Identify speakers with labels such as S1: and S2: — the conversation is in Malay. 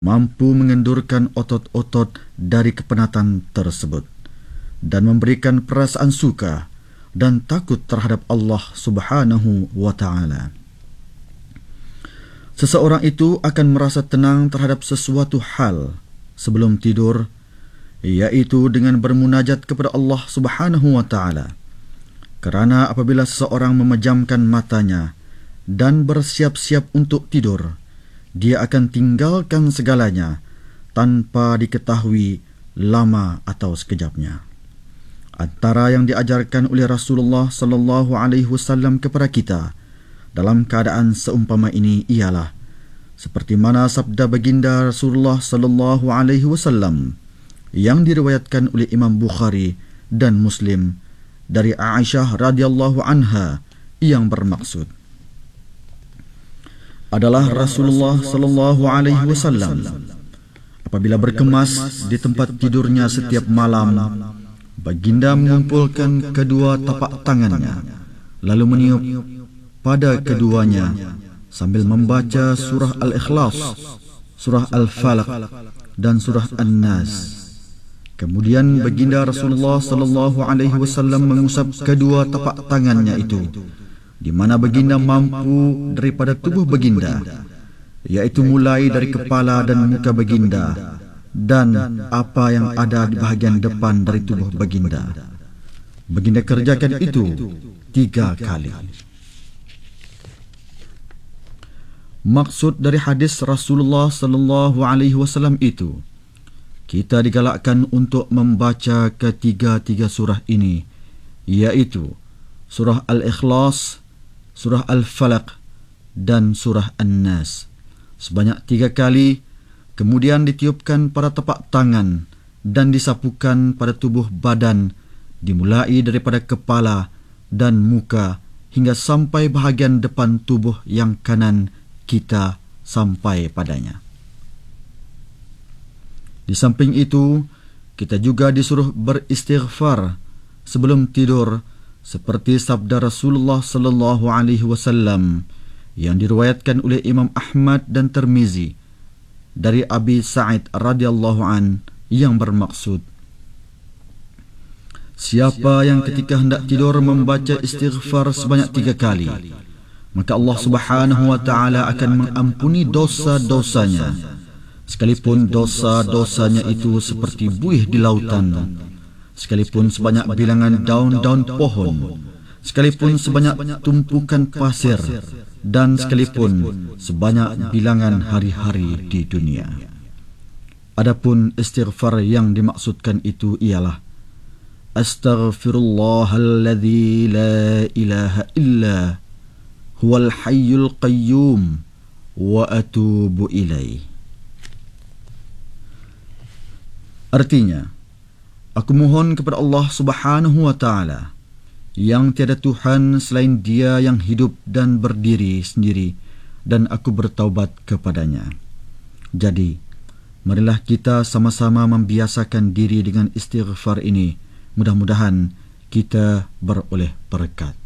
S1: mampu mengendurkan otot-otot dari kepenatan tersebut dan memberikan perasaan suka dan takut terhadap Allah Subhanahu wa ta'ala. Seseorang itu akan merasa tenang terhadap sesuatu hal sebelum tidur, yaitu dengan bermunajat kepada Allah Subhanahu wa ta'ala. Kerana apabila seseorang memejamkan matanya dan bersiap-siap untuk tidur, dia akan tinggalkan segalanya tanpa diketahui lama atau sekejapnya. Antara yang diajarkan oleh Rasulullah sallallahu alaihi wasallam kepada kita dalam keadaan seumpama ini ialah seperti mana sabda baginda Rasulullah sallallahu alaihi wasallam yang diriwayatkan oleh Imam Bukhari dan Muslim dari Aisyah radhiyallahu anha yang bermaksud adalah Rasulullah sallallahu alaihi wasallam apabila berkemas di tempat tidurnya setiap malam, baginda mengumpulkan kedua tapak tangannya lalu meniup pada keduanya sambil membaca surah Al-Ikhlas, surah Al-Falaq dan surah An-Nas. Kemudian baginda Rasulullah sallallahu alaihi wasallam mengusap kedua tapak tangannya itu di mana baginda mampu daripada tubuh baginda, yaitu mulai dari kepala dan muka baginda dan apa yang ada di bahagian depan dari tubuh baginda. Baginda kerjakan itu 3 kali. Maksud dari hadis Rasulullah sallallahu alaihi wasallam itu, kita digalakkan untuk membaca ketiga-tiga surah ini, yaitu surah Al-Ikhlas, surah Al-Falaq dan surah An-Nas sebanyak 3 kali, kemudian ditiupkan pada tapak tangan dan disapukan pada tubuh badan dimulai daripada kepala dan muka hingga sampai bahagian depan tubuh yang kanan kita sampai padanya. Di samping itu, kita juga disuruh beristighfar sebelum tidur seperti sabda Rasulullah sallallahu alaihi wasallam yang diriwayatkan oleh Imam Ahmad dan Tirmizi dari Abi Sa'id radhiyallahu an yang bermaksud, siapa yang ketika hendak tidur membaca istighfar sebanyak 3 kali, maka Allah Subhanahu wa ta'ala akan mengampuni dosa-dosanya, sekalipun dosa-dosanya itu seperti buih di lautan, sekalipun sebanyak bilangan daun-daun pohon, sekalipun sebanyak tumpukan pasir, dan sekalipun sebanyak bilangan hari-hari di dunia. Adapun istighfar yang dimaksudkan itu ialah Astaghfirullahalladzi la ilaha illa huwal hayyul qayyum wa atubu ilaih. Artinya, aku mohon kepada Allah Subhanahu wa ta'ala yang tiada Tuhan selain Dia yang hidup dan berdiri sendiri, dan aku bertaubat kepadanya. Jadi, marilah kita sama-sama membiasakan diri dengan istighfar ini. Mudah-mudahan kita beroleh berkat.